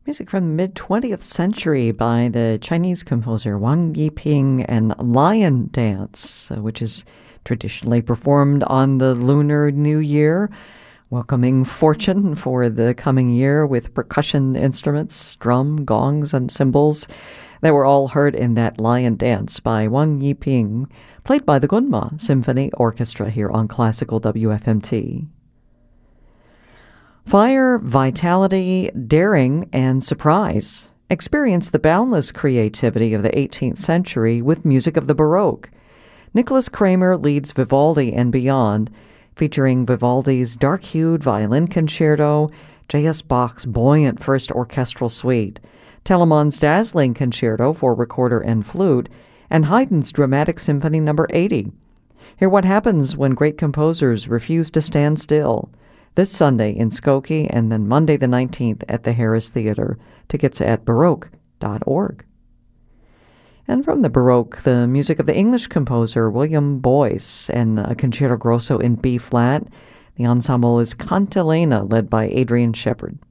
Music from the mid-20th century by the Chinese composer Wang Yiping and Lion Dance, which is traditionally performed on the Lunar New Year, welcoming fortune for the coming year with percussion instruments, drum, gongs, and cymbals that were all heard in that Lion Dance by Wang Yiping, played by the Gunma Symphony Orchestra here on Classical WFMT. Fire, vitality, daring, and surprise. Experience the boundless creativity of the 18th century with music of the Baroque. Nicholas Kramer leads Vivaldi and Beyond, featuring Vivaldi's dark-hued violin concerto, J.S. Bach's buoyant first orchestral suite, Telemann's dazzling concerto for recorder and flute, and Haydn's dramatic symphony No. 80. Hear what happens when great composers refuse to stand still. This Sunday in Skokie and then Monday the 19th at the Harris Theater. Tickets at Baroque.org. And from the Baroque, the music of the English composer William Boyce and a Concerto Grosso in B-flat. The ensemble is Cantilena, led by Adrian Shepard.